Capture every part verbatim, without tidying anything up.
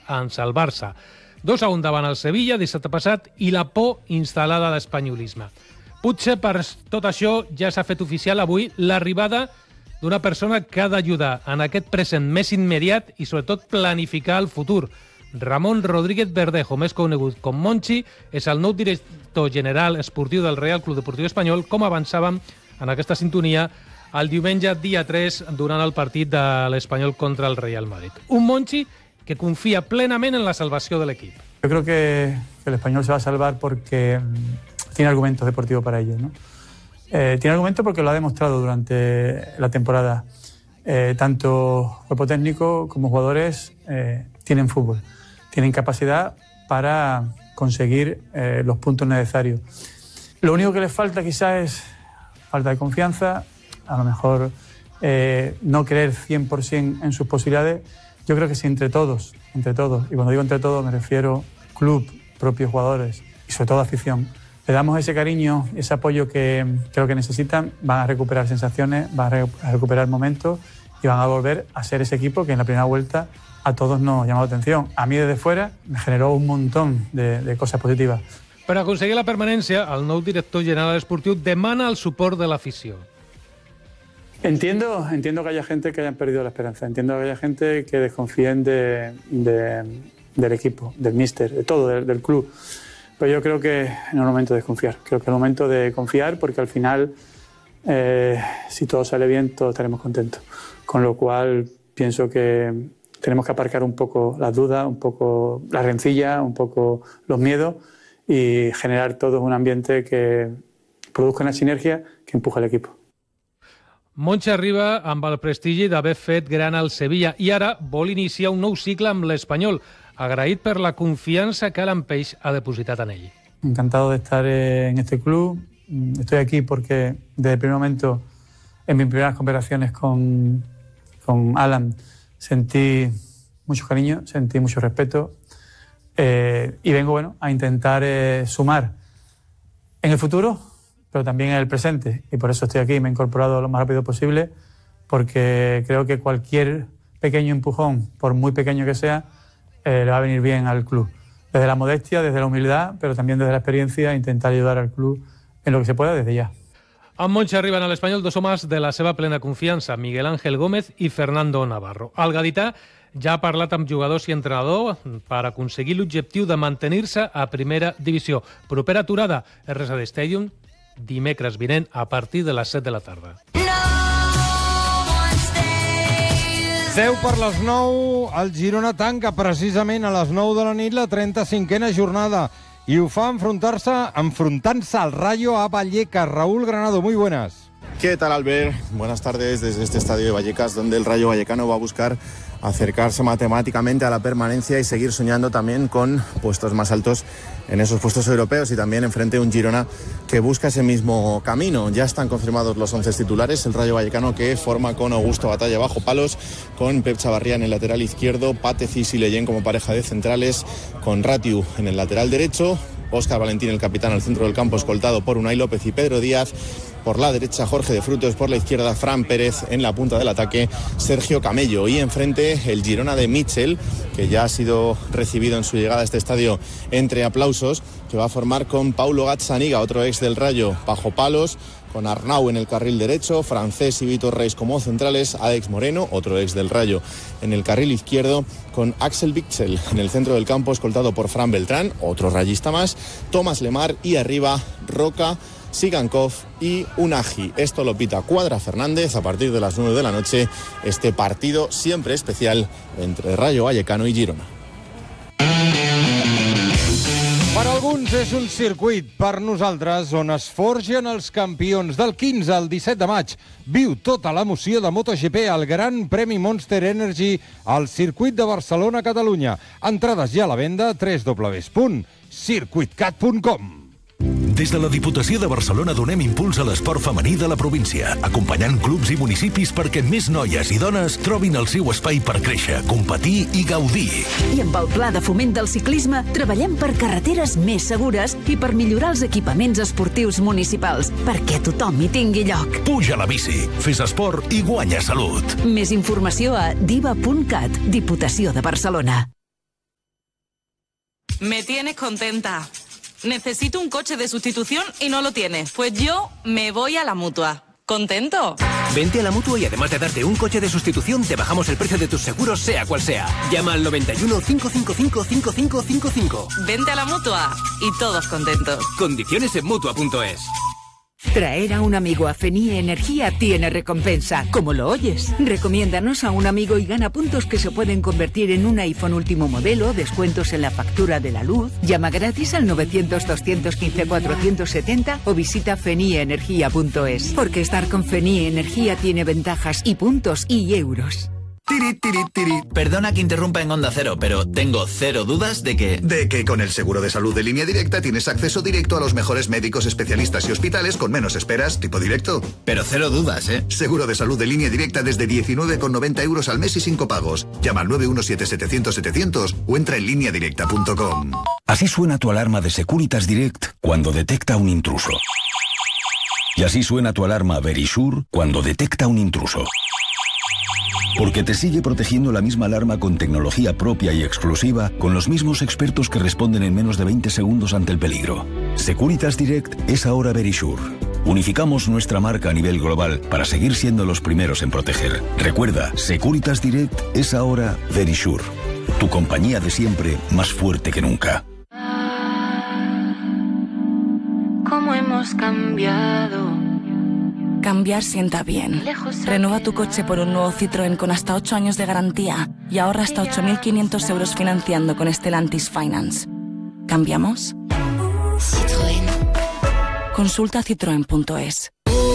ans el Barça. dos a un davant el Sevilla, dissabte passat, i la por instal·lada a l'espanyolisme. Potser per tot això ja s'ha fet oficial avui l'arribada d'una persona que ha d'ajudar en aquest present més immediat i sobretot planificar el futur. Ramon Rodríguez Verdejo, més conegut com Monchi, és el nou director general esportiu del Real Club Deportiu Espanyol, com avançàvem en aquesta sintonia el diumenge dia tres durant el partit de l'Espanyol contra el Real Madrid. Un Monchi que confía plenamente en la salvación del equipo. Yo creo que, que el Español se va a salvar porque tiene argumentos deportivos para ello, ¿no? Eh, tiene argumentos porque lo ha demostrado durante la temporada. Eh, tanto cuerpo técnico como jugadores eh, tienen fútbol, tienen capacidad para conseguir eh, los puntos necesarios. Lo único que les falta quizás es falta de confianza, a lo mejor eh, no creer cien por ciento en sus posibilidades. Yo creo que si entre todos, entre todos, y cuando digo entre todos me refiero club, propios jugadores y sobre todo afición, le damos ese cariño, ese apoyo que creo que necesitan, van a recuperar sensaciones, van a recuperar momentos y van a volver a ser ese equipo que en la primera vuelta a todos nos llamó la atención. A mí desde fuera me generó un montón de, de cosas positivas. Per aconseguir la permanència, el nou director general esportiu demana el suport de l'afició. Entiendo, entiendo que haya gente que hayan perdido la esperanza, entiendo que haya gente que desconfíen de, de, del equipo, del míster, de todo, del, del club. Pero yo creo que no es el momento de desconfiar, creo que es el momento de confiar porque al final, eh, si todo sale bien, todos estaremos contentos. Con lo cual, pienso que tenemos que aparcar un poco las dudas, un poco la rencilla, un poco los miedos y generar todos un ambiente que produzca una sinergia que empuja al equipo. Monchi arriba amb el prestigi d'haver fet gran al Sevilla i ara vol iniciar un nou cicle amb l'Espanyol, agraït per la confiança que Alan Page ha depositat en ell. Encantado de estar en este club. Estoy aquí porque desde el primer momento, en mis primeras conversaciones con, con Alan, sentí mucho cariño, sentí mucho respeto eh, y vengo bueno, a intentar eh, sumar en el futuro, pero también en el presente. Y por eso estoy aquí, me he incorporado lo más rápido posible, porque creo que cualquier pequeño empujón, por muy pequeño que sea, eh, le va a venir bien al club. Desde la modestia, desde la humildad, pero también desde la experiencia, intentar ayudar al club en lo que se pueda desde ya. Amb Monchi arriben a l'Espanyol dos homes de la seva plena confiança, Miguel Ángel Gómez i Fernando Navarro. El gadità ja ha parlat amb jugadors i entrenador per aconseguir l'objectiu de mantenir-se a primera divisió. Propera aturada, R S D Stadium, dimecres vinent a partir de les set de la tarda. deu per les nou, el Girona tanca precisament a les nou de la nit la trenta-cinquena jornada i ho fa enfrontar-se enfrontant-se al Rayo a Vallecas. Raúl Granado, muy buenas. ¿Qué tal, Albert? Buenas tardes desde este estadio de Vallecas, donde el Rayo Vallecano va a buscar acercarse matemáticamente a la permanencia y seguir soñando también con puestos más altos en esos puestos europeos y también enfrente a un Girona que busca ese mismo camino. Ya están confirmados los once titulares, el Rayo Vallecano que forma con Augusto Batalla bajo palos, con Pep Chavarría en el lateral izquierdo, Pate Cis y Leyen como pareja de centrales, con Ratiu en el lateral derecho, Óscar Valentín, el capitán, al centro del campo, escoltado por Unai López y Pedro Díaz. Por la derecha, Jorge de Frutos, por la izquierda, Fran Pérez, en la punta del ataque, Sergio Camello. Y enfrente, el Girona de Mitchell, que ya ha sido recibido en su llegada a este estadio entre aplausos, que va a formar con Paulo Gazzaniga, otro ex del Rayo, bajo palos, con Arnau en el carril derecho, Francés y Vítor Reis como centrales, Alex Moreno, otro ex del Rayo, en el carril izquierdo, con Axel Witsel en el centro del campo, escoltado por Fran Beltrán, otro rayista más, Tomás Lemar y arriba Roca, Sigankov y Unagi. Esto lo pita Cuadra Fernández a partir de las nueve de la noche, este partido siempre especial entre Rayo Vallecano i Girona. Per alguns és un circuit, per nosaltres, on es forgen els campions. Del quinze al disset de maig viu tota l'emoció de MotoGP al Gran Premi Monster Energy al circuit de Barcelona-Catalunya. Entrades ja a la venda a w w w punt circuitcat punt com. Des de la Diputació de Barcelona donem impuls a l'esport femení de la província, acompanyant clubs i municipis perquè més noies i dones trobin el seu espai per créixer, competir i gaudir. I amb el Pla de Foment del Ciclisme treballem per carreteres més segures i per millorar els equipaments esportius municipals, perquè tothom hi tingui lloc. Puja a la bici, fes esport i guanya salut. Més informació a diva punt cat, Diputació de Barcelona. Me tienes contenta. Necesito un coche de sustitución y no lo tienes. Pues yo me voy a la Mutua. ¿Contento? Vente a la Mutua y además de darte un coche de sustitución, te bajamos el precio de tus seguros, sea cual sea. Llama al noventa y uno, cinco cinco cinco, cinco cinco cinco cinco. Vente a la Mutua y todos contentos. Condiciones en Mutua punto es. Traer a un amigo a Fenie Energía tiene recompensa, como lo oyes. Recomiéndanos a un amigo y gana puntos que se pueden convertir en un iPhone último modelo, descuentos en la factura de la luz. Llama gratis al novecientos, doscientos quince, cuatrocientos setenta o visita fenie energía punto es. Porque estar con Fenie Energía tiene ventajas y puntos y euros. Tiri, tiri, tiri. Perdona que interrumpa en Onda Cero, pero tengo cero dudas de que... De que con el seguro de salud de Línea Directa tienes acceso directo a los mejores médicos, especialistas y hospitales con menos esperas, tipo directo. Pero cero dudas, ¿eh? Seguro de salud de Línea Directa desde diecinueve con noventa euros al mes y sin copagos. Llama al nueve uno siete, setecientos, setecientos o entra en línea directa punto com. Así suena tu alarma de Securitas Direct cuando detecta un intruso. Y así suena tu alarma Verisure cuando detecta un intruso. Porque te sigue protegiendo la misma alarma con tecnología propia y exclusiva, con los mismos expertos que responden en menos de veinte segundos ante el peligro. Securitas Direct es ahora Verisure. Unificamos nuestra marca a nivel global para seguir siendo los primeros en proteger. Recuerda, Securitas Direct es ahora Verisure. Tu compañía de siempre, más fuerte que nunca. ¿Cómo hemos cambiado? Cambiar sienta bien. Renueva tu coche por un nuevo Citroën con hasta ocho años de garantía y ahorra hasta ocho mil quinientos euros financiando con Stellantis Finance. ¿Cambiamos? Citroën. Consulta citroen punto es.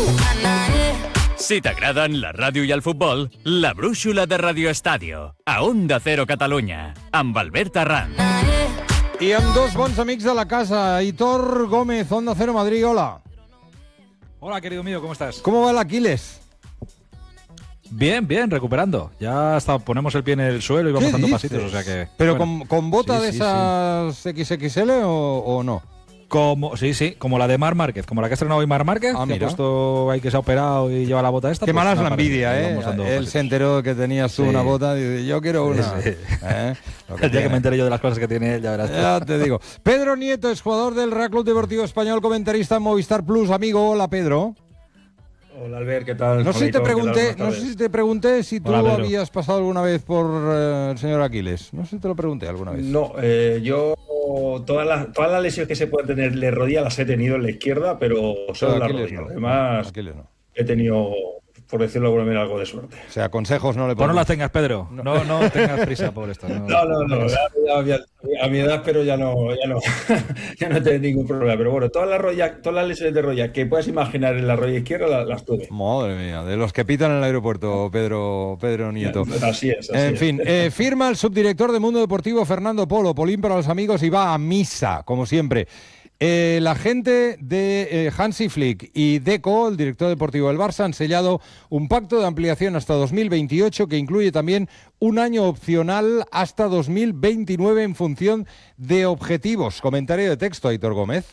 Si t'agraden la ràdio i el futbol, la brúixola de Radio Estadio, a Onda Cero Catalunya, amb Albert Arranz. I amb dos bons amics de la casa, Aitor Gómez, Onda Cero Madrid, hola. Hola, querido mío, ¿cómo estás? ¿Cómo va el Aquiles? Bien, bien, recuperando. Ya hasta ponemos el pie en el suelo y vamos dando dices? pasitos, o sea que... ¿Pero bueno. con, con bota Sí, de sí, esas sí. equis equis ele o, o no? Como, sí, sí, como la de Mar Márquez, como la que ha estrenado hoy Mar Márquez, Ah, que ha mira. puesto ahí que se ha operado y lleva la bota esta. Qué pues mala es nada, la envidia, parece que ¿eh? vamos dando Él pasitos. se enteró de que tenías tú Sí. una bota y dice, yo quiero una. Sí. ¿Eh? Lo que El día tiene. que me enteré yo de las cosas que tiene él, ya verás. Ya te digo. Pedro Nieto es jugador del Real Club Deportivo Español, comentarista en Movistar Plus. Amigo, hola Pedro. Hola Albert, ¿qué tal? No sé, si te Hola, Aitor, ¿qué tal? pregunté, Buenas no sé tardes. si te pregunté si tú Hola, Pedro. habías pasado alguna vez por eh, el señor Aquiles. No sé si te lo pregunté alguna vez. No, eh, yo todas las, todas las lesiones que se pueden tener de rodilla las he tenido en la izquierda, pero solo en la Aquiles rodilla. no. Además, Aquiles no. he tenido, por decirlo de alguna manera, algo de suerte. O sea, consejos no le Pues no pongo. las tengas, Pedro. No, no tengas prisa por esto. No, No, no, no. ya- ya- a mi edad, pero ya no, ya no, ya no tengo ningún problema. Pero bueno, todas las rodillas, todas las lesiones de rodilla que puedas imaginar en la rodilla izquierda las, las tuve. Madre mía, de los que pitan en el aeropuerto, Pedro, Pedro Nieto. Así es. Así En es. fin, eh, firma el subdirector de Mundo Deportivo, Fernando Polo, Polín para los amigos, y va a misa, como siempre. Eh, la gente de eh, Hansi Flick y Deco, el director deportivo del Barça, han sellado un pacto de ampliación hasta dos mil veintiocho que incluye también un año opcional hasta dos mil veintinueve en función de objetivos. Comentario de texto, Aitor Gómez.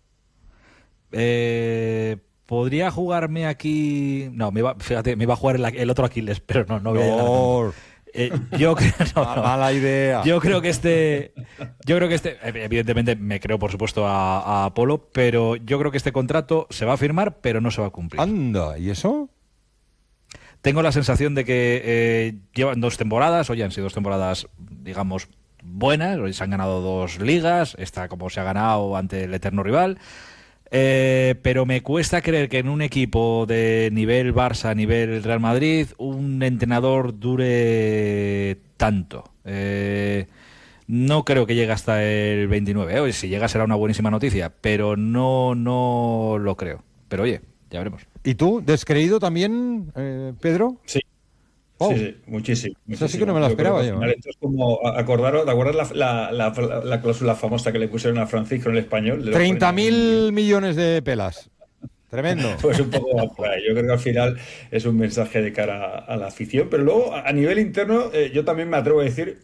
Eh, podría jugarme aquí. No, me iba, fíjate, me iba a jugar el, el otro Aquiles, pero no, no voy a llegar a tanto. Eh, yo creo no, no. Mala idea. Yo creo que este, yo creo que este, evidentemente me creo por supuesto a, a Apolo, pero yo creo que este contrato se va a firmar, pero no se va a cumplir. Anda, ¿y eso? Tengo la sensación de que eh, llevan dos temporadas, hoy han sido dos temporadas, digamos, buenas, hoy se han ganado dos ligas, esta como se ha ganado ante el eterno rival. Eh, pero me cuesta creer que en un equipo de nivel Barça, nivel Real Madrid, un entrenador dure tanto. Eh, no creo que llegue hasta el veintinueve. Oye, si llega será una buenísima noticia, pero no, no lo creo. Pero oye, ya veremos. ¿Y tú, descreído también, eh, Pedro? Sí. Oh. Sí, sí, muchísimo. Eso sí que no me lo Yo creo esperaba que yo, al final ¿eh? esto es como, acordaros, ¿te acuerdas la, la, la, la cláusula famosa que le pusieron a Francisco en el español? treinta mil millones de pelas. Tremendo. Pues un poco va por ahí. Yo creo que al final es un mensaje de cara a la afición, pero luego a nivel interno eh, yo también me atrevo a decir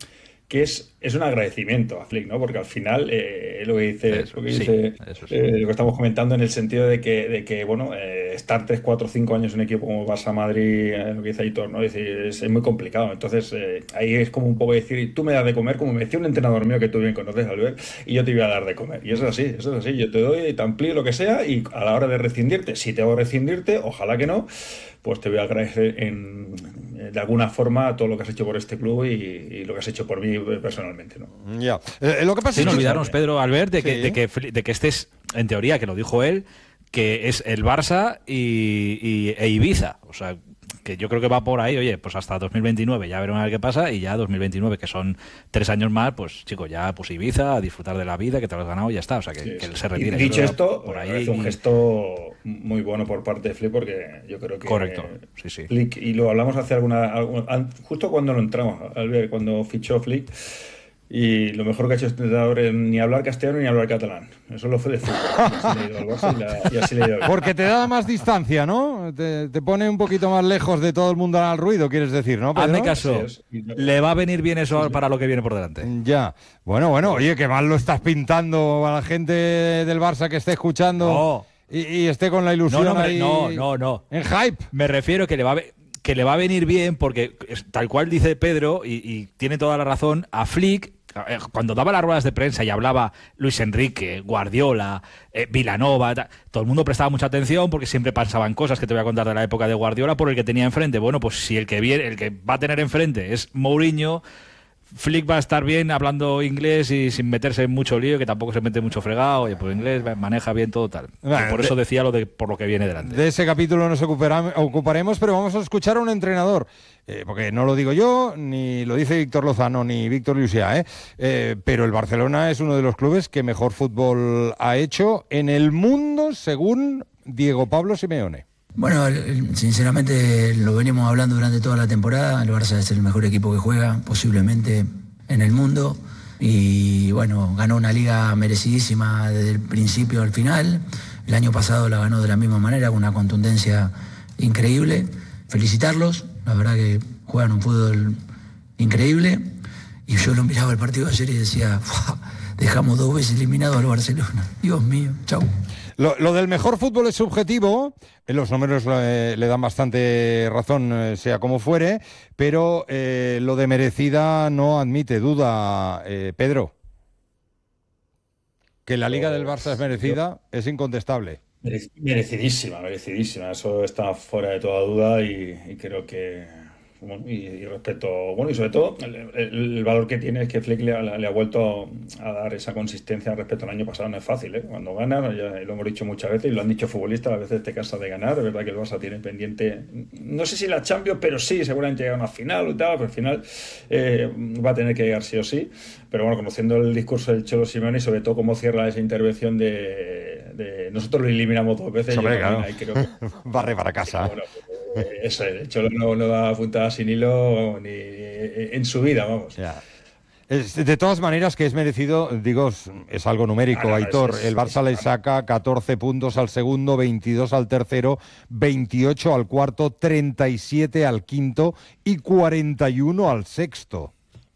que es, es un agradecimiento a Flick, ¿no? Porque al final eh, lo que dice, eso, lo, que sí, dice eso sí. eh, lo que estamos comentando en el sentido de que, de que bueno, eh, estar tres, cuatro, cinco años en un equipo como Barça Madrid, eh, lo que dice Aitor, ¿no? Es, decir, es, es muy complicado. Entonces, eh, ahí es como un poco decir, tú me das de comer, como me decía un entrenador mío que tú bien conoces, Albert, y yo te voy a dar de comer. Y eso es así, eso es así. Yo te doy, te amplío lo que sea, y a la hora de rescindirte, si tengo que rescindirte, ojalá que no, pues te voy a agradecer en, de alguna forma todo lo que has hecho por este club y, y lo que has hecho por mí personalmente, ¿no? Ya. Eh, lo que pasa Sin es que... olvidarnos, Pedro Albert, de que, Sí. de, que, de que este es, en teoría, que lo dijo él, que es el Barça y, y, e Ibiza. O sea, que yo creo que va por ahí, oye, pues hasta dos mil veintinueve ya veremos a ver qué pasa, y ya dos mil veintinueve, que son tres años más, pues chicos, ya pues Ibiza, a disfrutar de la vida, que te lo has ganado y ya está. O sea, que, Sí, que sí. se retire. Y dicho esto, por ahí es un gesto muy bueno por parte de Flick, porque yo creo que... Correcto, sí, sí. Flick, y lo hablamos hace alguna... algún- an- justo cuando lo entramos, al ver, cuando fichó Flick, y lo mejor que ha hecho este entrenador es ni hablar castellano ni hablar catalán. Eso lo fue de fútbol. Y así le ha ido al Barça y la- y así le ha ido bien. Porque te da más distancia, ¿no? Te, te pone un poquito más lejos de todo el mundo al ruido, quieres decir, ¿no, Pedro? Hazme caso, le va a venir bien eso para lo que viene por delante. Ya. Bueno, bueno, oye, qué mal lo estás pintando a la gente del Barça que esté escuchando No. y, y esté con la ilusión No, no, me- ahí no, no, no. en hype. Me refiero que le va a, ve- que le va a venir bien porque, es- tal cual dice Pedro, y, y tiene toda la razón, a Flick, eh, cuando daba las ruedas de prensa y hablaba Luis Enrique, Guardiola, eh, Vilanova, ta- todo el mundo prestaba mucha atención porque siempre pasaban cosas que te voy a contar de la época de Guardiola por el que tenía enfrente. Bueno, pues si el que viene, el que va a tener enfrente es Mourinho, Flick va a estar bien hablando inglés y sin meterse en mucho lío, que tampoco se mete mucho fregado, oye, pues inglés maneja bien todo tal. Bueno, por de- eso decía lo de por lo que viene delante. De ese capítulo nos ocupara- ocuparemos, pero vamos a escuchar a un entrenador, eh, porque no lo digo yo, ni lo dice Víctor Lozano, ni Víctor Llusià, ¿eh? Eh, pero el Barcelona es uno de los clubes que mejor fútbol ha hecho en el mundo, según Diego Pablo Simeone. Bueno, el- el- sinceramente lo venimos hablando durante toda la temporada. El Barça es el mejor equipo que juega, posiblemente en el mundo. Y bueno, ganó una liga merecidísima desde el principio al final. El año pasado la ganó de la misma manera, con una contundencia increíble. Felicitarlos, la verdad que juegan un fútbol increíble. Y yo lo miraba el partido de ayer y decía, "Fua, dejamos dos veces eliminado al Barcelona. Dios mío, chau". Lo, lo del mejor fútbol es subjetivo, eh, los números eh, le dan bastante razón, eh, sea como fuere, pero eh, lo de merecida no admite duda, eh, Pedro. Que la Liga del Barça es merecida es incontestable. Merec- Merecidísima, merecidísima. Eso está fuera de toda duda y, y creo que... bueno, y, y respecto... Bueno, y sobre todo, el, el- el valor que tiene es que Flick le, ha le ha vuelto a dar esa consistencia respecto al año pasado. No es fácil, ¿eh? Cuando ganas, ya lo hemos dicho muchas veces y lo han dicho futbolistas, a veces te cansas de ganar. Es verdad que el Barça tiene pendiente, no sé si la Champions, pero sí, seguramente llegar a una final y tal, pero al final eh, va a tener que llegar sí o sí. Pero bueno, conociendo el discurso del Cholo Simeone y sobre todo cómo cierra esa intervención de... de nosotros lo eliminamos dos veces. Hombre, yo también claro. ahí creo que, Barre para casa. bueno, pues, eh, eso es, el Cholo no, no da puntada sin hilo ni eh, en su vida, vamos. Ya. Es- de todas maneras, que es merecido, digo, es, es algo numérico, Ah, no, no, Aitor. es- es- el Barça le saca catorce puntos al segundo, veintidós al tercero, veintiocho al cuarto, treinta y siete al quinto y cuarenta y uno al sexto.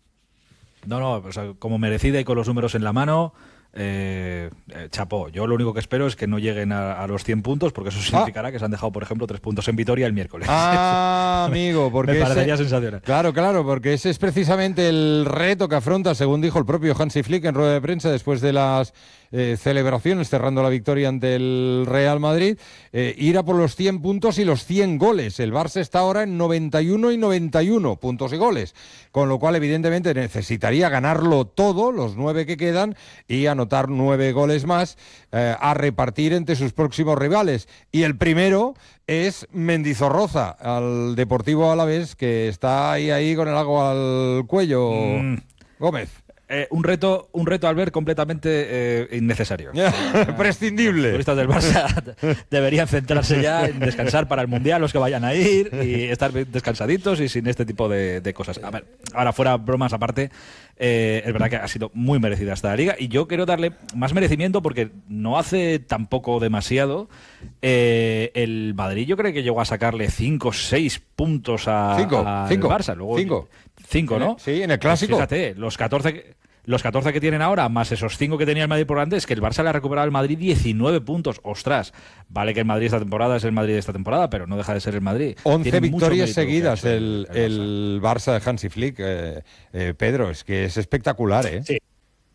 No, no, o sea, como merecida y con los números en la mano, eh, eh, chapó. Yo lo único que espero es que no lleguen a, a los cien puntos, porque eso significará que se han dejado, por ejemplo, tres puntos en Vitoria el miércoles. Ah, amigo, porque Me ese- parecería sensacional. Claro, claro, porque ese es precisamente el reto que afronta, según dijo el propio Hansi Flick en rueda de prensa después de las eh, celebraciones, cerrando la victoria ante el Real Madrid, eh, ir a por los cien puntos y los cien goles. El Barça está ahora en noventa y uno y noventa y uno puntos y goles, con lo cual evidentemente necesitaría ganarlo todo, los nueve que quedan, y anotar nueve goles más eh, a repartir entre sus próximos rivales. Y el primero es Mendizorroza, al Deportivo Alavés, que está ahí, ahí con el agua al cuello. Mm. Gómez. Eh, un reto, un reto al ver completamente eh, innecesario. Prescindible. Los futbolistas del Barça deberían centrarse ya en descansar para el Mundial, los que vayan a ir, y estar bien descansaditos y sin este tipo de, de cosas. A ver, ahora fuera bromas aparte, eh, es verdad que ha sido muy merecida esta liga y yo quiero darle más merecimiento porque no hace tampoco demasiado. Eh, el Madrid yo creo que llegó a sacarle cinco o seis puntos a, Cinco, al cinco, Barça. Luego, cinco. Cinco, ¿no? Sí, en el Clásico. Pues fíjate, los catorce... Que... Los catorce que tienen ahora, más esos cinco que tenía el Madrid por delante, es que el Barça le ha recuperado al Madrid diecinueve puntos. Ostras, vale que el Madrid esta temporada es el Madrid de esta temporada, pero no deja de ser el Madrid. once victorias seguidas el, el, el Barça de Hansi Flick, eh, eh, Pedro, es que es espectacular, ¿eh? Sí,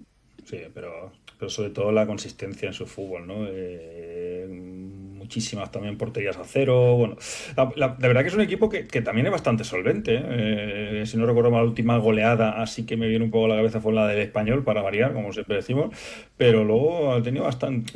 sí, pero, pero sobre todo la consistencia en su fútbol, ¿no? Eh, muchísimas también porterías a cero. Bueno, la, la, de verdad que es un equipo que, que también es bastante solvente, ¿eh? Eh, si no recuerdo mal, la última goleada así que me viene un poco a la cabeza fue la del Español, para variar, como siempre decimos, pero luego ha tenido bastante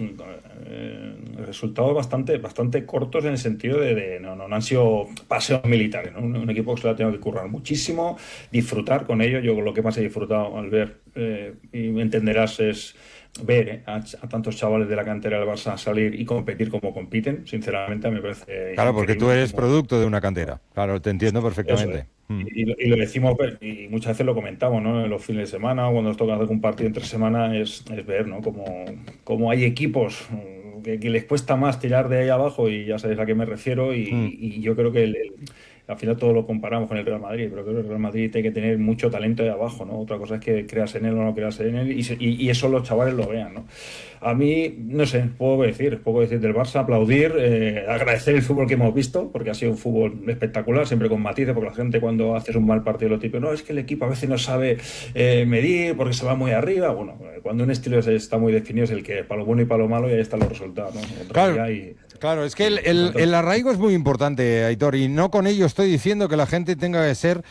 eh, resultados bastante, bastante cortos en el sentido de, de no, no, no han sido paseos militares, ¿no? Un, un equipo que se lo ha tenido que currar muchísimo, disfrutar con ello. Yo lo que más he disfrutado al ver, eh, y me entenderás, es ver eh, a, a tantos chavales de la cantera del Barça salir y competir como compiten. Sinceramente, me parece claro, porque tú eres como... producto de una cantera. Claro, te entiendo perfectamente. Eso, mm. y, y, lo, y lo decimos, y muchas veces lo comentamos, ¿no? En los fines de semana, cuando nos toca hacer un partido entre semana, es, es ver, ¿no? Como, como hay equipos que, que les cuesta más tirar de ahí abajo, y ya sabéis a qué me refiero, y, mm. y yo creo que el, el al final todo lo comparamos con el Real Madrid, pero creo que el Real Madrid tiene que tener mucho talento de abajo, ¿no? Otra cosa es que creas en él o no creas en él, y, se, y, y eso los chavales lo vean, ¿no? A mí, no sé, puedo decir, puedo decir del Barça, aplaudir, eh, agradecer el fútbol que hemos visto, porque ha sido un fútbol espectacular, siempre con matices, porque la gente cuando haces un mal partido lo típico, no, es que el equipo a veces no sabe eh, medir, porque se va muy arriba. Bueno, cuando un estilo está muy definido es el que para lo bueno y para lo malo, y ahí están los resultados, ¿no? Claro. Y, Claro, es que el, el, el arraigo es muy importante, Aitor, y no con ello estoy diciendo que la gente tenga que ser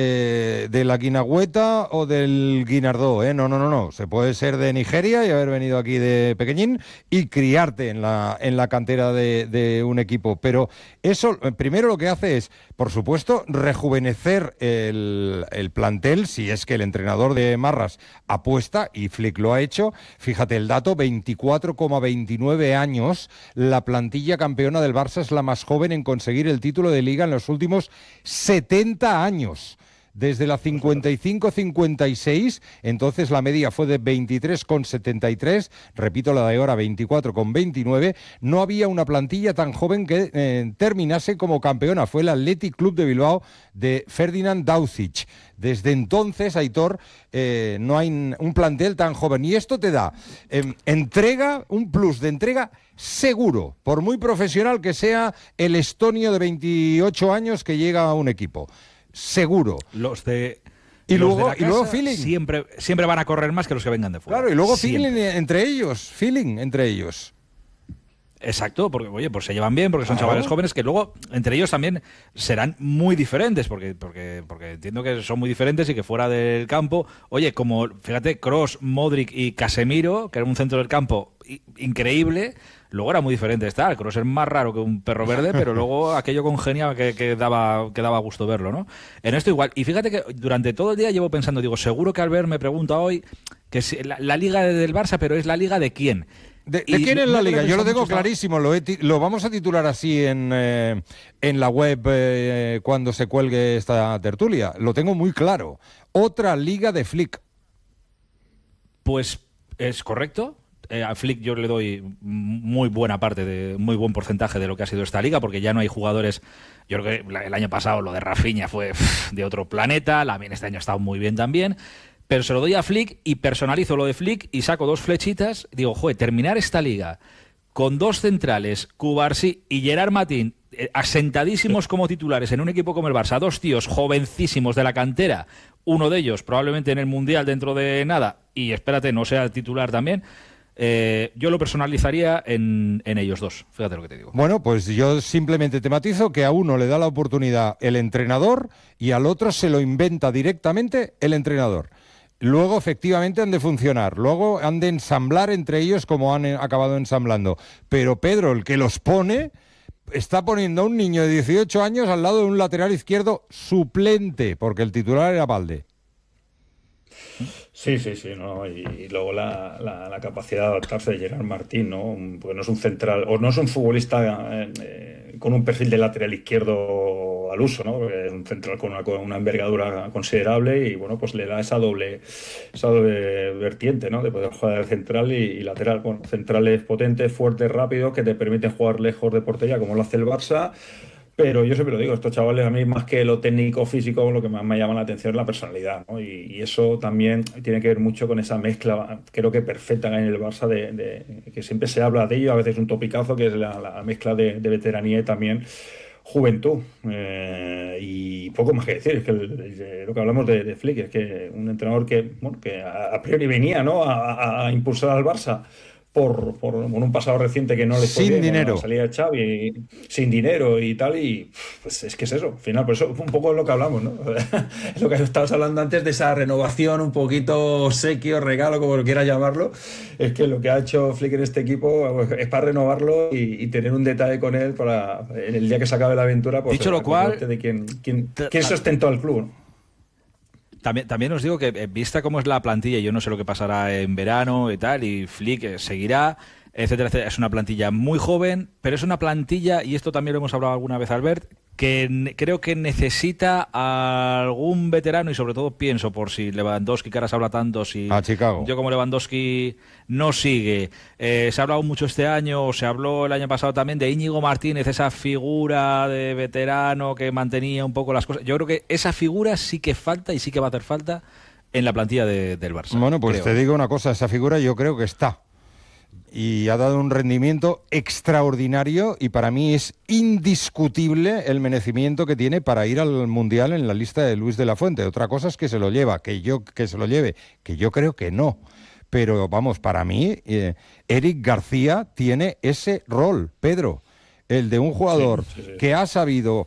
eh, de la Guinagüeta o del Guinardó, ¿eh? No, no, no, no. Se puede ser de Nigeria y haber venido aquí de pequeñín y criarte en la, en la cantera de, de un equipo. Pero eso, primero lo que hace es, por supuesto, rejuvenecer el, el plantel, si es que el entrenador de Marras apuesta, y Flick lo ha hecho. Fíjate el dato, veinticuatro coma veintinueve años, la plantilla campeona del Barça es la más joven en conseguir el título de Liga en los últimos setenta años. Desde la cincuenta y cinco cincuenta y seis, entonces la media fue de veintitrés coma setenta y tres, repito la de ahora, veinticuatro coma veintinueve, no había una plantilla tan joven que eh, terminase como campeona, fue el Athletic Club de Bilbao de Ferdinand Dauzic. Desde entonces, Aitor, eh, no hay un plantel tan joven, y esto te da eh, entrega, un plus de entrega seguro, por muy profesional que sea el estonio de veintiocho años que llega a un equipo. Seguro. Los de y los luego de la y luego casa feeling. Siempre siempre van a correr más que los que vengan de fuera. Claro, y luego siempre. feeling entre ellos, feeling entre ellos. Exacto, porque oye, pues se llevan bien, porque son Claro. chavales jóvenes que luego entre ellos también serán muy diferentes, porque porque porque entiendo que son muy diferentes y que fuera del campo, oye, como fíjate, Kroos, Modric y Casemiro, que era un centro del campo i- increíble. Luego era muy diferente estar. Kroos es más raro que un perro verde, pero luego aquello congeniaba que, que, daba, que daba gusto verlo, ¿no? En esto igual. Y fíjate que durante todo el día llevo pensando, digo, seguro que Albert me pregunta hoy que si la, la liga del Barça, pero es la liga de quién. ¿De, Y de quién es no la te liga? Yo lo pensado tengo mucho, clarísimo, lo, he ti- lo vamos a titular así en, eh, en la web eh, cuando se cuelgue esta tertulia. Lo tengo muy claro. Otra liga de Flick. Pues es correcto. Eh, a Flick yo le doy muy buena parte, de muy buen porcentaje de lo que ha sido esta liga, porque ya no hay jugadores. Yo creo que el año pasado lo de Rafinha fue pff, de otro planeta, Lamine este año ha estado muy bien también, pero se lo doy a Flick y personalizo lo de Flick y saco dos flechitas. Digo, joder, terminar esta liga con dos centrales, Cubarsí y Gerard Martín, eh, asentadísimos como titulares en un equipo como el Barça, dos tíos jovencísimos de la cantera, uno de ellos probablemente en el Mundial dentro de nada, y espérate, no sea titular también. Eh, yo lo personalizaría en, en ellos dos, fíjate lo que te digo. Bueno, pues yo simplemente te matizo que a uno le da la oportunidad el entrenador y al otro se lo inventa directamente el entrenador. Luego, efectivamente, han de funcionar. Luego han de ensamblar entre ellos como han eh, acabado ensamblando. Pero Pedro, el que los pone, está poniendo a un niño de dieciocho años al lado de un lateral izquierdo suplente, porque el titular era Balde. Sí, sí, sí, ¿no? Y, y luego la, la, la capacidad de adaptarse de Gerard Martín, ¿no? Porque no es un central, o no es un futbolista eh, eh, con un perfil de lateral izquierdo al uso, ¿no? Porque es un central con una, con una envergadura considerable y, bueno, pues le da esa doble, esa doble vertiente, ¿no? De poder jugar central y, y lateral. Bueno, centrales potentes, fuertes, rápidos, que te permiten jugar lejos de portería, como lo hace el Barça. Pero yo siempre lo digo, estos chavales a mí más que lo técnico físico, lo que más me llama la atención es la personalidad, ¿no? Y, y eso también tiene que ver mucho con esa mezcla, creo que perfecta en el Barça, de, de que siempre se habla de ello, a veces un topicazo, que es la, la mezcla de, de veteranía y también juventud. Eh, y poco más que decir, es que el, el, lo que hablamos de, de Flick, es que un entrenador que, bueno, que a, a priori venía, ¿no?, a, a impulsar al Barça por, por, por un pasado reciente que no le fue sin bien, dinero, la salida de Xavi, sin dinero y tal, y pues es que es eso, al final, por eso un poco es lo que hablamos, ¿no? Es lo que estabas hablando antes de esa renovación, un poquito obsequio, regalo, como lo quieras llamarlo, es que lo que ha hecho Flick en este equipo es para renovarlo y, y tener un detalle con él para en el día que se acabe la aventura, pues dicho lo cual, de quién, quién, quién sustentó al club, ¿no? También, también os digo que, vista cómo es la plantilla, yo no sé lo que pasará en verano y tal, y Flick seguirá, etcétera, etcétera. Es una plantilla muy joven, pero es una plantilla, y esto también lo hemos hablado alguna vez, Albert, que ne- creo que necesita a algún veterano, y sobre todo pienso por si Lewandowski, que ahora se habla tanto, si a Chicago. Yo como Lewandowski no sigue. Eh, se ha hablado mucho este año, se habló el año pasado también de Íñigo Martínez, esa figura de veterano que mantenía un poco las cosas. Yo creo que esa figura sí que falta y sí que va a hacer falta en la plantilla de, del Barça. Bueno, pues creo. te digo una cosa, esa figura yo creo que está. Y ha dado un rendimiento extraordinario y para mí es indiscutible el merecimiento que tiene para ir al Mundial en la lista de Luis de la Fuente. Otra cosa es que se lo lleva, que yo que se lo lleve, que yo creo que no. Pero vamos, para mí, eh, Eric García tiene ese rol, Pedro, el de un jugador sí, sí, sí. que ha sabido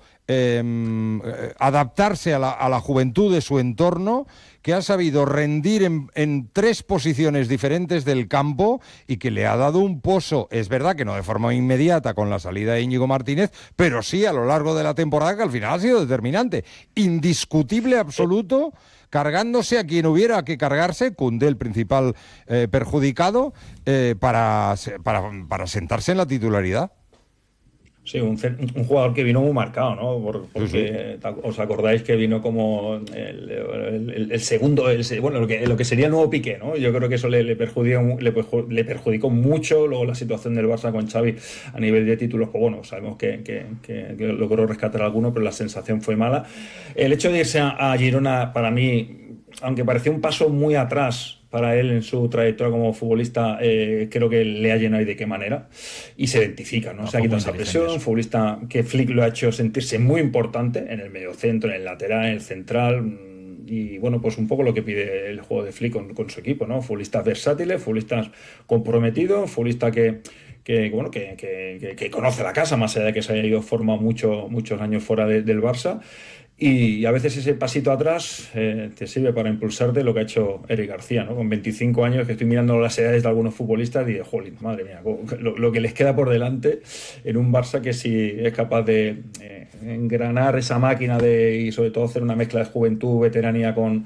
eh, adaptarse a la, a la juventud de su entorno, que ha sabido rendir en, en tres posiciones diferentes del campo y que le ha dado un pozo, es verdad que no de forma inmediata con la salida de Íñigo Martínez, pero sí a lo largo de la temporada, que al final ha sido determinante, indiscutible absoluto, cargándose a quien hubiera que cargarse, Koundé el principal eh, perjudicado, eh, para, para, para sentarse en la titularidad. Sí, un, un jugador que vino muy marcado, ¿no? Por, porque sí, sí. Os acordáis que vino como el, el, el segundo, el, bueno, lo que, lo que sería el nuevo Piqué, ¿no? Yo creo que eso le, le, perjudicó, le, le perjudicó mucho. Luego la situación del Barça con Xavi a nivel de títulos, pues bueno, sabemos que, que, que, que logró rescatar alguno, pero la sensación fue mala. El hecho de irse a, a Girona, para mí, aunque parecía un paso muy atrás para él en su trayectoria como futbolista, eh, creo que le ha llenado y de qué manera, y se identifica, ¿no? no se ha quitado esa presión, un futbolista que Flick lo ha hecho sentirse muy importante en el mediocentro, en el lateral, en el central, y bueno, pues un poco lo que pide el juego de Flick con, con su equipo, ¿no? Futbolistas versátiles, futbolistas comprometidos, futbolista que que bueno que, que, que conoce la casa, más allá de que se haya ido formado mucho, muchos años fuera de, del Barça. Y a veces ese pasito atrás eh, te sirve para impulsarte, lo que ha hecho Eric García, ¿no? Con veinticinco años, que estoy mirando las edades de algunos futbolistas y de jolín, madre mía, lo, lo que les queda por delante en un Barça que si es capaz de eh, engranar esa máquina de, y sobre todo hacer una mezcla de juventud, veteranía con,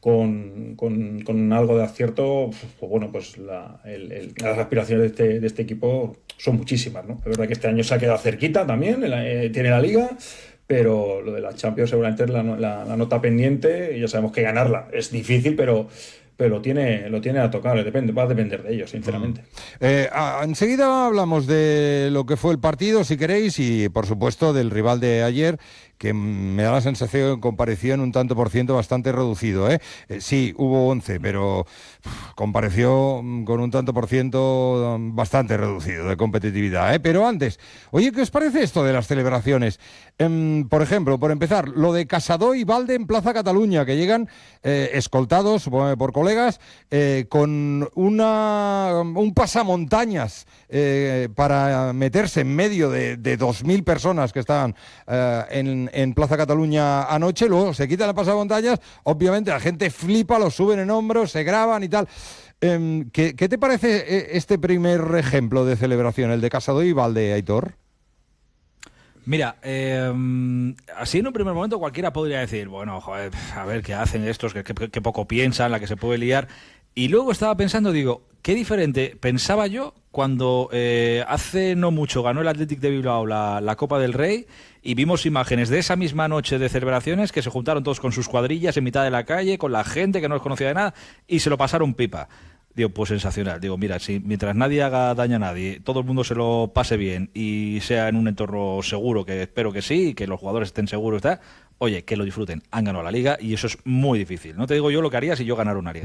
con, con, con algo de acierto, pues bueno, pues la, el, el, las aspiraciones de este, de este equipo son muchísimas, ¿no? Es verdad que este año se ha quedado cerquita también, eh, tiene la Liga, pero lo de la Champions seguramente es la, la, la nota pendiente, y ya sabemos que ganarla es difícil, pero, pero lo tiene, lo tiene a tocar, depende, va a depender de ellos, sinceramente. Eh, a, enseguida hablamos de lo que fue el partido, si queréis, y por supuesto del rival de ayer, que me da la sensación que compareció en un tanto por ciento bastante reducido, ¿eh? Eh, sí, hubo once, pero uf, compareció con un tanto por ciento bastante reducido de competitividad, ¿eh? Pero antes, oye, ¿qué os parece esto de las celebraciones? Eh, por ejemplo, por empezar, lo de Casado y Valde en Plaza Cataluña, que llegan eh, escoltados por, por colegas eh, con una, un pasamontañas eh, para meterse en medio de, de dos mil personas que estaban eh, en en Plaza Cataluña anoche, luego se quitan las pasamontañas, obviamente la gente flipa, los suben en hombros, se graban y tal. Eh, ¿qué, ¿Qué te parece este primer ejemplo de celebración, el de Casado y Valde, Aitor? Mira, eh, así en un primer momento cualquiera podría decir, bueno, joder, a ver qué hacen estos, que, que, que poco piensan, la que se puede liar. Y luego estaba pensando, digo, qué diferente pensaba yo cuando eh, hace no mucho ganó el Athletic de Bilbao la, la Copa del Rey y vimos imágenes de esa misma noche de celebraciones que se juntaron todos con sus cuadrillas en mitad de la calle, con la gente que no los conocía de nada y se lo pasaron pipa. Digo, pues sensacional. Digo, mira, si mientras nadie haga daño a nadie, todo el mundo se lo pase bien y sea en un entorno seguro, que espero que sí, y que los jugadores estén seguros, está, oye, que lo disfruten. Han ganado la Liga y eso es muy difícil. No te digo yo lo que haría si yo ganara una Liga.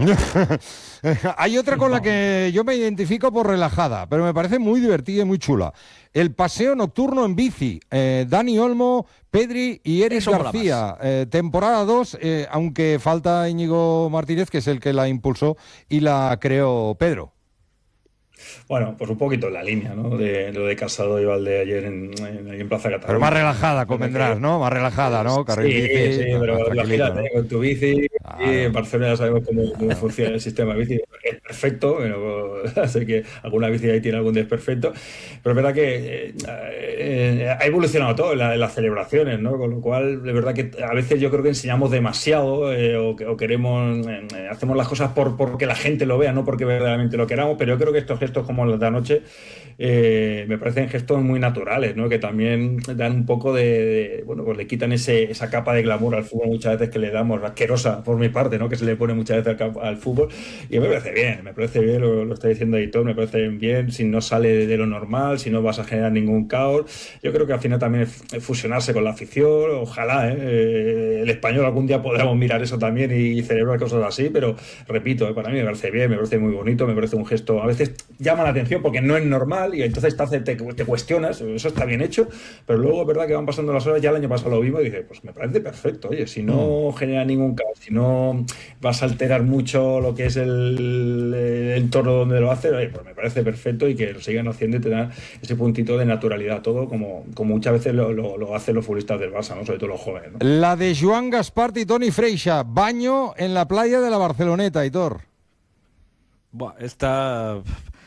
Hay otra con la que yo me identifico por relajada, pero me parece muy divertida y muy chula. El paseo nocturno en bici. Eh, Dani Olmo, Pedri y Eric Eso mola García. Eh, temporada dos, eh, aunque falta Íñigo Martínez, que es el que la impulsó y la creó Pedro. Bueno, pues un poquito en la línea, ¿no? De, de lo de Casado y Valde ayer en, en, en Plaza Cataluña. Pero más relajada, convendrás, ¿no? Más relajada, ¿no? Carril sí, bici, sí, pero imagínate, ¿no? Con tu bici, ah, y en Barcelona ya sabemos cómo, cómo funciona el sistema de bici. Es perfecto, pero sé que alguna bici ahí tiene algún desperfecto. Pero es verdad que eh, eh, ha evolucionado todo en, la, en las celebraciones, ¿no? Con lo cual, de verdad que a veces yo creo que enseñamos demasiado eh, o, o queremos, eh, hacemos las cosas por porque la gente lo vea, no porque verdaderamente lo queramos, pero yo creo que estos gestos como los de anoche eh, me parecen gestos muy naturales, ¿no? Que también dan un poco de, de bueno, pues le quitan ese, esa capa de glamour al fútbol muchas veces que le damos, asquerosa por mi parte, ¿no? Que se le pone muchas veces al, al fútbol, y me parece bien, me parece bien, lo, lo está diciendo Aitor, me parece bien, si no sale de, de lo normal, si no vas a generar ningún caos. Yo creo que al final también es fusionarse con la afición, ojalá ¿eh? el español algún día podamos mirar eso también y celebrar cosas así, pero repito, ¿eh? Para mí me parece bien, me parece muy bonito, me parece un gesto, a veces llama la atención porque no es normal y entonces te, hace, te, te cuestionas, eso está bien hecho, pero luego es verdad que van pasando las horas, ya el año pasado lo vimos y dije, pues me parece perfecto, oye, si no mm. genera ningún caos, si no vas a alterar mucho lo que es el, el entorno donde lo haces, oye, pues me parece perfecto y que lo sigan haciendo y te dan ese puntito de naturalidad, todo como, como muchas veces lo, lo, lo hacen los futbolistas del Barça, ¿no? Sobre todo los jóvenes, ¿no? La de Joan Gaspart y Toni Freixa, baño en la playa de la Barceloneta, Aitor. Buah, esta...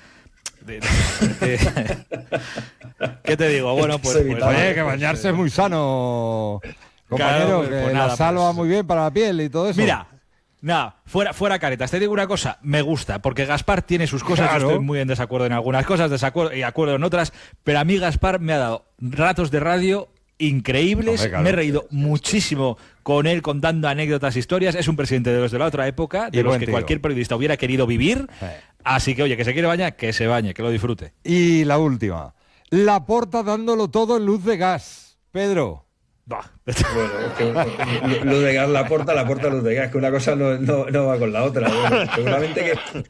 ¿Qué te digo? Bueno, pues... pues Oye, que bañarse es muy sano, compañero, claro, pues, que pues nada, la sal va pues... muy bien para la piel y todo eso. Mira, nada, fuera, fuera caretas, te digo una cosa, me gusta, porque Gaspar tiene sus cosas, claro. Yo estoy muy en desacuerdo en algunas cosas, desacuerdo y acuerdo en otras, pero a mí Gaspar me ha dado ratos de radio increíbles, Hombre, claro. Me he reído muchísimo con él contando anécdotas, historias, es un presidente de los de la otra época, de y los que tío. Cualquier periodista hubiera querido vivir, eh. Así que oye, que se quiere bañar, que se bañe, que lo disfrute. Y la última, Laporta dándolo todo en luz de gas, Pedro. Bah. Bueno, es que luz de gas, Laporta, Laporta, luz de gas, que una cosa no, no, no va con la otra. Bueno, seguramente que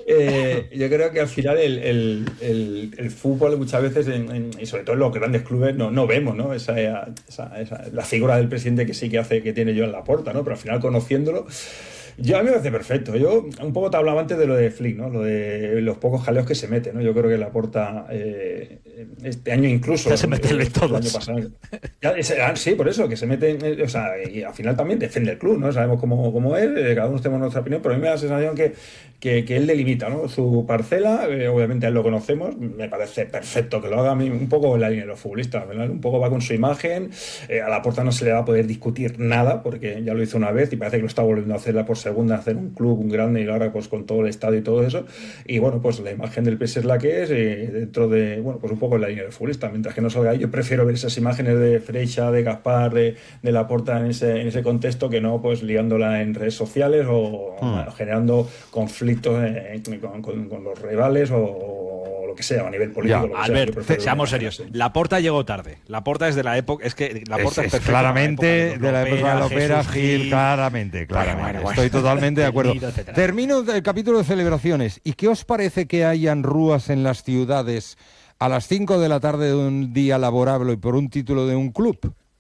eh, yo creo que al final el, el, el, el fútbol muchas veces, en, en, y sobre todo en los grandes clubes, no, no vemos, ¿no? Esa, esa, esa, la figura del presidente que sí que hace, que tiene Joan Laporta, ¿no? Pero al final conociéndolo, yo a mí me parece perfecto. Yo un poco te hablaba antes de lo de Flick, ¿no? Lo de los pocos jaleos que se mete, ¿no? Yo creo que Laporta eh, este año incluso ya se meten eh, todos. El año pasado, ya, sí, por eso, que se meten, o sea, y al final también defiende el club, ¿no? Sabemos cómo, cómo es, cada uno tenemos nuestra opinión, pero a mí me da la sensación que, que, que él delimita, ¿no? Su parcela, eh, obviamente a él lo conocemos, me parece perfecto que lo haga a mí, un poco en la línea de los futbolistas, ¿verdad? Un poco va con su imagen, eh, a Laporta no se le va a poder discutir nada, porque ya lo hizo una vez y parece que lo está volviendo a hacerla por segunda, hacer un club, un grande, y ahora pues con todo el estadio y todo eso, y bueno, pues la imagen del P S es la que es, eh, dentro de, bueno, pues un poco en la línea del futbolista, mientras que no salga ahí, yo prefiero ver esas imágenes de Freixa, de Gaspar, de, de Laporta en ese, en ese contexto, que no pues liándola en redes sociales o hmm. generando conflictos eh, con, con, con los rivales o, o lo que sea, a nivel político. Ya, Albert, sea, seamos serios, Laporta llegó tarde, Laporta es de la época, es que Laporta es, es, es claramente de la época de la ópera, Gil, Gil, claramente, claramente, bueno, bueno, estoy bueno. totalmente de acuerdo. Termino el capítulo de celebraciones. ¿Y qué os parece que hayan rúas en las ciudades a las cinco de la tarde de un día laborable y por un título de un club?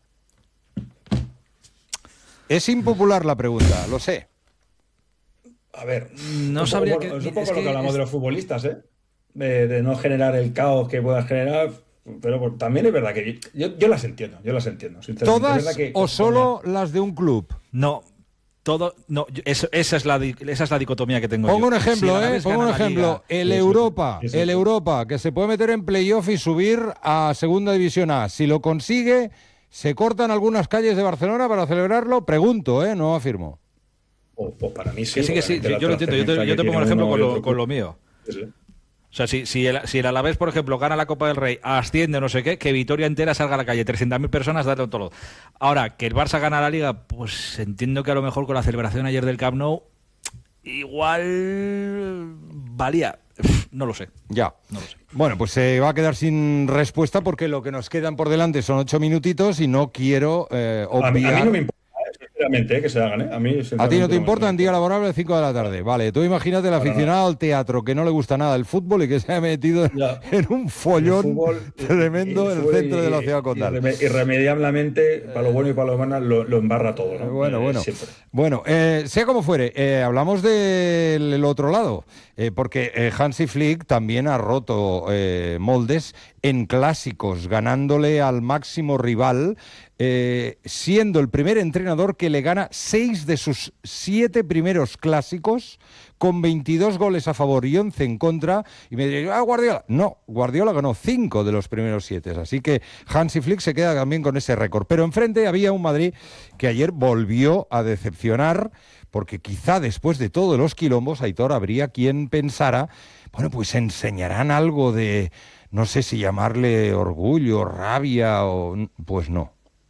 Es impopular la pregunta, lo sé. A ver, no un sabría poco, que... Es un poco es lo que, que hablamos es... de los futbolistas, ¿eh? De, de no generar el caos que pueda generar... Pero por, también es verdad que yo, yo las entiendo, yo las entiendo. ¿Todas que, o solo poner... las de un club? No, todo, no, eso, esa, es la, esa es la dicotomía que tengo. Pongo yo. un ejemplo, si eh, pongo un ejemplo. Liga, el Europa, sí, sí, el sí. Europa, que se puede meter en playoff y subir a Segunda División A. Si lo consigue, ¿se cortan algunas calles de Barcelona para celebrarlo? Pregunto, eh, no afirmo. Oh, pues para mí sí. Que sí, que sí, yo lo entiendo. Yo te, yo te pongo el ejemplo con lo, con lo mío. Sí, sí. O sea, si, si, el, si el Alavés, por ejemplo, gana la Copa del Rey, asciende o no sé qué, que Vitoria entera salga a la calle, trescientas mil personas, darle todo. Ahora, que el Barça gana la Liga, pues entiendo que a lo mejor con la celebración ayer del Camp Nou, igual valía. No lo sé. Ya. No lo sé. Bueno, pues se va a quedar sin respuesta porque lo que nos quedan por delante son ocho minutitos y no quiero eh, obviar... A mí, a mí no me importa, sinceramente, eh, que se hagan. ¿eh? A mí, ¿A ti no te me importa en día laborable cinco de la tarde? Vale, tú imagínate el aficionado al teatro que no le gusta nada el fútbol y que se ha metido ya. en un follón fútbol, tremendo en el centro y, de la ciudad condal. Irremediablemente, para lo bueno y para lo malo, lo, lo embarra todo. ¿no? Bueno, eh, bueno. Siempre. Bueno, eh, sea como fuere, eh, hablamos del otro lado, eh, porque eh, Hansi Flick también ha roto eh, moldes en clásicos, ganándole al máximo rival, eh, siendo el primer entrenador que le gana seis de sus siete primeros clásicos, con veintidós goles a favor y once en contra, y me diréis, ah, Guardiola. No, Guardiola ganó cinco de los primeros siete, así que Hansi Flick se queda también con ese récord. Pero enfrente había un Madrid que ayer volvió a decepcionar, porque quizá después de todos los quilombos, Aitor, habría quien pensara, bueno, pues enseñarán algo de, no sé si llamarle orgullo, rabia, o pues no.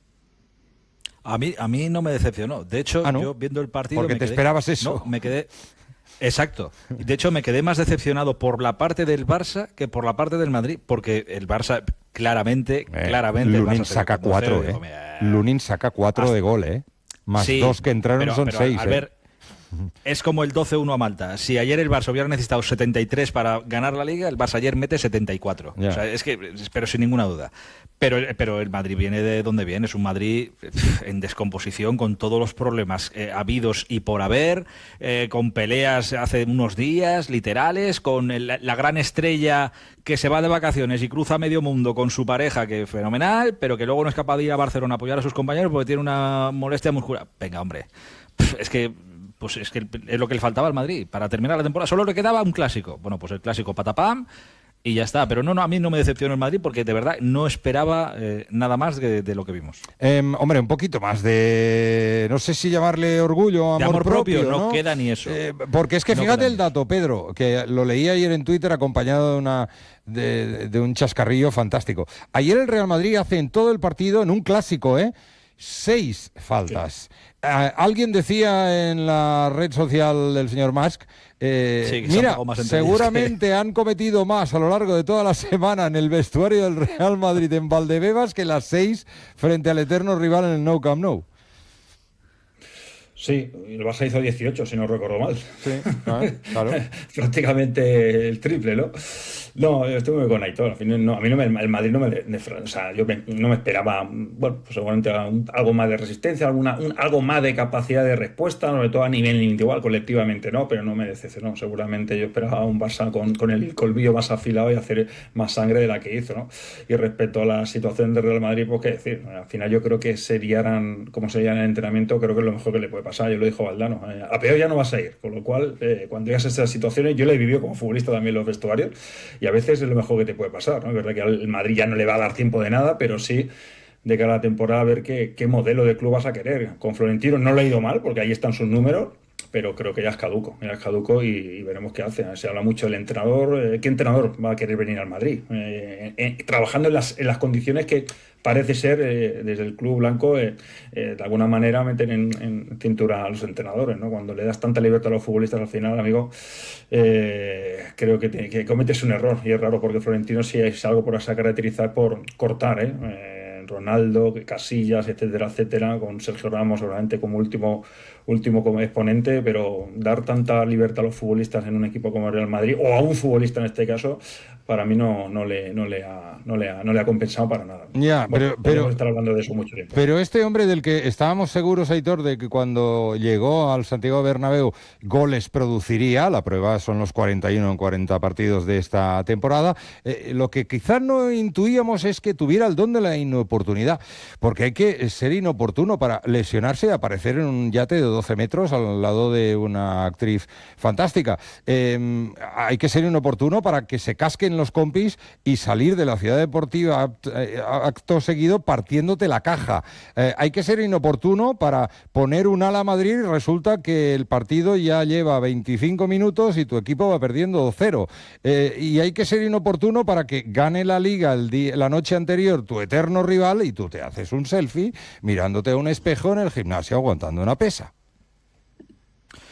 A mí, a mí no me decepcionó. De hecho, ah, ¿no? yo viendo el partido... Porque me te quedé, esperabas eso. No, me quedé... Exacto. De hecho, me quedé más decepcionado por la parte del Barça que por la parte del Madrid, porque el Barça claramente, eh, claramente... Lunin el Barça saca cuatro, eh. Digo, Lunin saca cuatro hasta... de gol, eh. Más sí, dos que entraron pero, son pero, seis. A eh. ver, es como el doce uno a Malta. Si ayer el Barça hubiera necesitado setenta y tres para ganar la Liga, el Barça ayer mete setenta y cuatro. Yeah. O sea, es que, pero sin ninguna duda. Pero, pero el Madrid viene de donde viene. Es un Madrid en descomposición, con todos los problemas eh, habidos y por haber, eh, con peleas hace unos días, literales, con el, la gran estrella que se va de vacaciones y cruza medio mundo con su pareja, que es fenomenal, pero que luego no es capaz de ir a Barcelona a apoyar a sus compañeros porque tiene una molestia muscular. Venga, hombre. Es que... Pues es que es lo que le faltaba al Madrid para terminar la temporada. Solo le quedaba un clásico. Bueno, pues el clásico patapam y ya está. Pero no, no, a mí no me decepcionó el Madrid porque de verdad no esperaba eh, nada más de, de lo que vimos. Eh, hombre, un poquito más de, no sé si llamarle orgullo, amor, de amor propio, propio, ¿no? No queda ni eso. Eh, porque es que no fíjate el dato, Pedro, que lo leí ayer en Twitter acompañado de una de, de un chascarrillo fantástico. Ayer el Real Madrid hace en todo el partido, en un clásico, ¿eh? Seis faltas. Sí. Uh, alguien decía en la red social del señor Musk, eh, sí, mira, seguramente han cometido más a lo largo de toda la semana en el vestuario del Real Madrid en Valdebebas que las seis frente al eterno rival en el Nou Camp Nou. Sí, el Barça hizo dieciocho, si no recuerdo mal. Sí, claro. claro. Prácticamente el triple, ¿no? No, yo estuve con Aitor. Al final, no, a mí no me, el Madrid no me, me... O sea, yo me, no me esperaba, bueno, pues seguramente un, algo más de resistencia, alguna, un, algo más de capacidad de respuesta, sobre todo a nivel individual, colectivamente, ¿no? Pero no me decepcionó. Seguramente yo esperaba un Barça con, con el colmillo más afilado y hacer más sangre de la que hizo, ¿no? Y respecto a la situación del Real Madrid, pues qué decir. Al final yo creo que serían, como serían en el entrenamiento, creo que es lo mejor que le puede pasar. Yo lo dijo Valdano. Eh, a peor ya no vas a ir. Con lo cual, eh, cuando llegas a estas situaciones, yo lo he vivido como futbolista también en los vestuarios. Y a veces es lo mejor que te puede pasar, ¿no? Es verdad que al Madrid ya no le va a dar tiempo de nada, pero sí de cara a la temporada a ver qué, qué modelo de club vas a querer. Con Florentino no le ha ido mal, porque ahí están sus números, pero creo que ya es caduco, ya es caduco y, y veremos qué hace. Se habla mucho del entrenador. Eh, ¿Qué entrenador va a querer venir al Madrid? Eh, eh, trabajando en las, en las condiciones que parece ser, eh, desde el club blanco, eh, eh, de alguna manera meten en, en cintura a los entrenadores, ¿no? Cuando le das tanta libertad a los futbolistas al final, amigo, eh, creo que, te, que cometes un error. Y es raro porque Florentino sí es algo por esa caracterizar por cortar, ¿eh? eh Ronaldo, Casillas, etcétera, etcétera, con Sergio Ramos seguramente como último último como exponente, pero dar tanta libertad a los futbolistas en un equipo como el Real Madrid, o a un futbolista en este caso, para mí no, no, le, no, le, ha, no, le, ha, no le ha compensado para nada. Ya, bueno, pero, pero estar hablando de eso mucho tiempo. Pero este hombre del que estábamos seguros, Aitor, de que cuando llegó al Santiago Bernabéu goles produciría, la prueba son los cuarenta y uno en cuarenta partidos de esta temporada, eh, lo que quizás no intuíamos es que tuviera el don de la inoportunidad, porque hay que ser inoportuno para lesionarse y aparecer en un yate de doce metros al lado de una actriz fantástica. Eh, hay que ser inoportuno para que se casquen los compis y salir de la ciudad deportiva acto seguido partiéndote la caja. Eh, hay que ser inoportuno para poner un ala a Madrid y resulta que el partido ya lleva veinticinco minutos y tu equipo va perdiendo dos cero. Eh, y hay que ser inoportuno para que gane la Liga el día, la noche anterior tu eterno rival y tú te haces un selfie mirándote a un espejo en el gimnasio aguantando una pesa.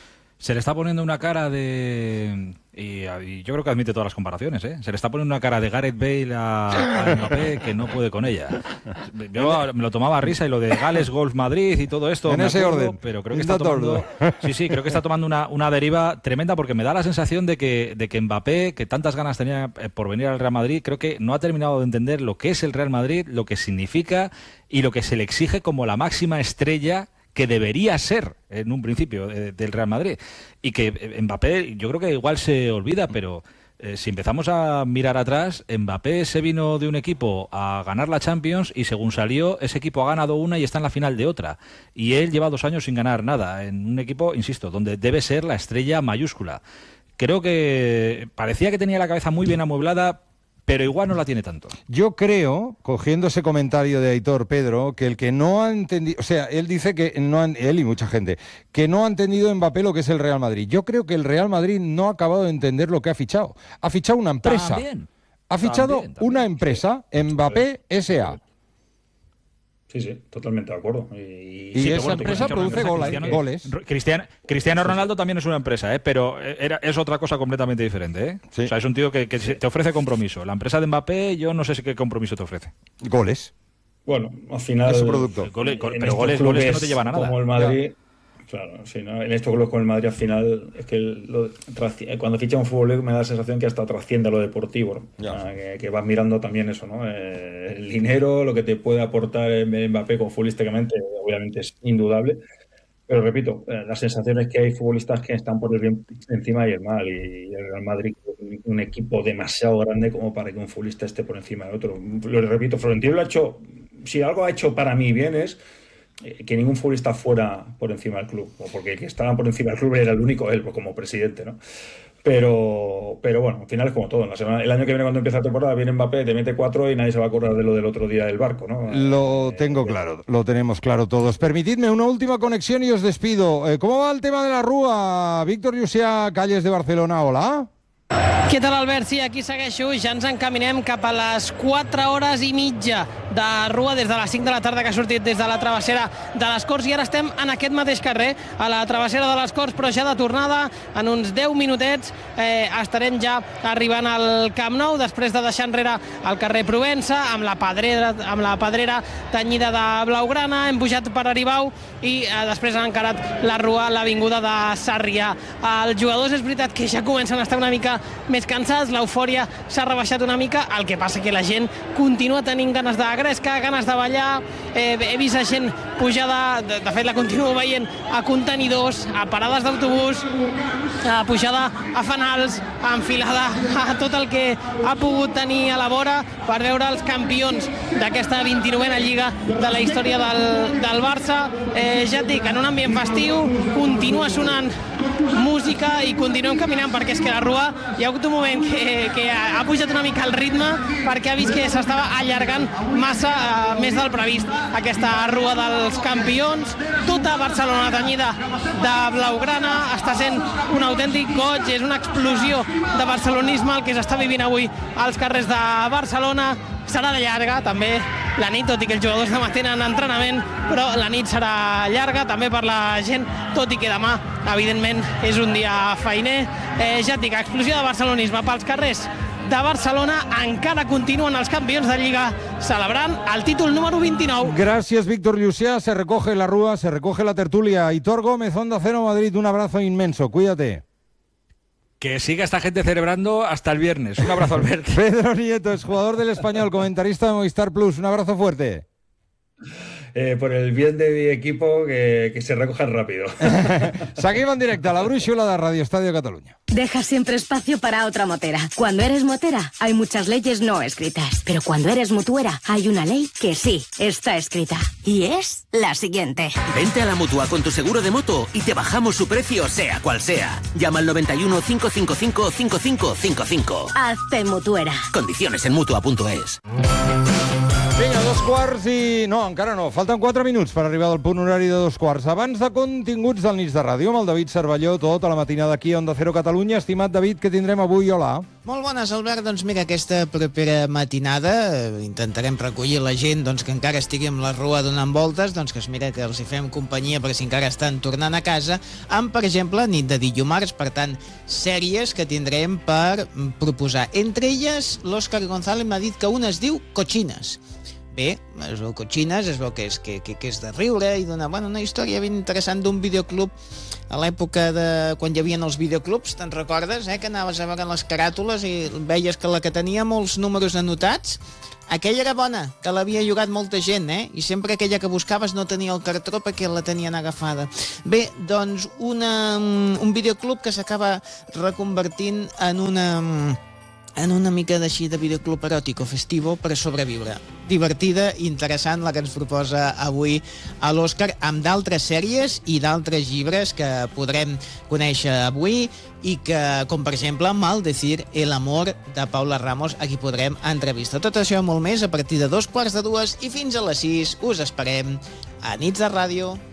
Se le está poniendo una cara de... Y, y yo creo que admite todas las comparaciones, ¿eh? Se le está poniendo una cara de Gareth Bale a, a Mbappé que no puede con ella. Yo me lo tomaba a risa y lo de Gales, Golf, Madrid y todo esto. En ese acuerdo, orden. Pero creo que está tomando... Sí, sí, creo que está tomando una, una deriva tremenda porque me da la sensación de que, de que Mbappé, que tantas ganas tenía por venir al Real Madrid, creo que no ha terminado de entender lo que es el Real Madrid, lo que significa y lo que se le exige como la máxima estrella que debería ser en un principio eh, del Real Madrid, y que Mbappé yo creo que igual se olvida, pero eh, si empezamos a mirar atrás, Mbappé se vino de un equipo a ganar la Champions y según salió ese equipo ha ganado una y está en la final de otra, y él lleva dos años sin ganar nada en un equipo, insisto, donde debe ser la estrella mayúscula. Creo que parecía que tenía la cabeza muy bien amueblada, pero igual no la tiene tanto. Yo creo, cogiendo ese comentario de Aitor, Pedro, que el que no ha entendido, o sea, él dice que no han, él y mucha gente, que no ha entendido Mbappé lo que es el Real Madrid. Yo creo que el Real Madrid no ha acabado de entender lo que ha fichado. Ha fichado una empresa. También. Ha fichado También, también. una empresa, Mbappé S A. Sí, sí, totalmente de acuerdo. Y, Y sí, esa bueno, te empresa cuento, produce gola- Cristiano, goles. Cristiano, Cristiano Ronaldo también es una empresa, ¿eh? Pero era, es otra cosa completamente diferente, ¿eh? Sí. O sea, es un tío que, que te ofrece compromiso. La empresa de Mbappé, yo no sé si qué compromiso te ofrece. Goles. Bueno, al final... Es su producto. Gole- gol- en pero estos goles, goles que no clubes te llevan a nada. Como el Madrid... Claro, sí, ¿no? En estos clubes con el Madrid al final es que lo, trasci- cuando ficha un futbolero me da la sensación que hasta trasciende a lo deportivo, ¿no? O sea, que, que vas mirando también eso, ¿no? Eh, el dinero, lo que te puede aportar Mbappé con futbolísticamente, obviamente es indudable, pero repito, eh, la sensación es que hay futbolistas que están por el bien encima y el mal, y el Real Madrid es un equipo demasiado grande como para que un futbolista esté por encima de otro. Lo repito, Florentino lo ha hecho, si algo ha hecho para mí bien es que ningún futbolista fuera por encima del club, porque el que estaba por encima del club era el único él, como presidente, ¿no? Pero, pero bueno, al final es como todo. En la semana, el año que viene, cuando empieza la temporada, viene Mbappé, te mete cuatro y nadie se va a acordar de lo del otro día del barco, ¿no? Lo Eh, tengo claro, lo tenemos claro todos. Permitidme una última conexión y os despido. Eh, ¿Cómo va el tema de la Rúa? Víctor Llucià, Calles de Barcelona, hola. Què tal, Albert? Sí, aquí segueixo. Ja ens encaminem cap a les quatre hores i mitja de Rua, des de les cinc de la tarda, que ha sortit des de la travessera de les Corts, i ara estem en aquest mateix carrer, a la travessera de les Corts, però ja de tornada, en uns deu minutets, eh, estarem ja arribant al Camp Nou, després de deixar enrere el carrer Provença, amb la pedrera, amb la pedrera tenyida de blaugrana, hem pujat per Aribau i eh, després han encarat la Rua, l'avinguda de Sarrià. Els jugadors, és veritat que ja comencen a estar una mica més cansats, l'eufòria s'ha rebaixat una mica, el que passa que la gent continua tenint ganes de gresca, ganes de ballar, eh, he vist a gent pujada, de, de fet la continuo veient a contenidors, a parades d'autobús, a pujada a fanals, a enfilada a tot el que ha pogut tenir a la vora per veure els campions d'aquesta vint-i-novena Lliga de la història del, del Barça. Eh, ja et dic, en un ambient festiu, continua sonant música i continuem caminant, perquè és que la Rua hi ha hagut un moment que, que ha pujat una mica el ritme perquè ha vist que s'estava allargant massa, eh, més del previst, aquesta Rua dels Campions. Tota Barcelona tenyida de blaugrana, està sent un autèntic goig, és una explosió de barcelonisme el que s'està vivint avui als carrers de Barcelona. Serà de llarga, també, la nit, tot i que els jugadors demà tenen entrenament, però la nit serà llarga també per la gent, tot i que demà, evidentment, és un dia feiner. Eh, ja et dic, explosió de barcelonisme pels carrers de Barcelona. Encara continuen els campions de Lliga celebrant el títol número vint-i-nou. Gracias, Víctor Llucià. Se recoge la Rúa, se recoge la tertulia. Aitor Gómez, Onda Cero Madrid, un abrazo inmenso. Cuídate. Que siga esta gente celebrando hasta el viernes. Un abrazo, Albert. Pedro Nieto es jugador del Español, comentarista de Movistar Plus. Un abrazo fuerte. Eh, por el bien de mi equipo, que, que se recojan rápido. Seguim en directe a la brúixola de Radio Estadio Catalunya. Deja siempre espacio para otra motera. Cuando eres motera, hay muchas leyes no escritas. Pero cuando eres mutuera, hay una ley que sí está escrita. Y es la siguiente. Vente a la Mutua con tu seguro de moto y te bajamos su precio, sea cual sea. Llama al noventa y uno, cinco cinco cinco, cinco cinco cinco cinco. Hazte mutuera. Condiciones en Mutua punto es. Venga, dos quarts i... No, encara no. Falten quatre minuts per arribar al punt horari de dos quarts. Abans de continguts del Nits de Ràdio, amb el David Cervelló, tota la matinada aquí a Onda Cero Catalunya. Estimat David, què tindrem avui? Hola. Molt bones, Albert. Doncs mira, aquesta propera matinada eh, intentarem recollir la gent doncs, que encara estigui amb la rua donant voltes, doncs que es mira que els hi fem companyia per si encara estan tornant a casa, amb, per exemple, nit de dillumarts, per tant, sèries que tindrem per proposar. Entre elles, l'Òscar González m'ha dit que una es diu Cochines. Bé, es veu Cochines, es veu que és, que, que, que és de riure i d'una bueno, una història ben interessant d'un videoclub a l'època de quan hi havia els videoclubs, te'n recordes, eh? Que anaves a veure les caràtules i veies que la que tenia molts números anotats, aquella era bona, que l'havia llogat molta gent, eh? I sempre aquella que buscaves no tenia el cartró perquè la tenien agafada. Bé, doncs una, un videoclub que s'acaba reconvertint en una... en una mica d'així de videoclub eròtic o festivo per sobreviure. Divertida i interessant la que ens proposa avui a l'Òscar, amb d'altres sèries i d'altres llibres que podrem conèixer avui i que, com per exemple, Maldecir el amor de Paula Ramos, a qui podrem entrevistar. Tot això i molt més a partir de dos quarts de dues i fins a les sis us esperem a Nits de Ràdio.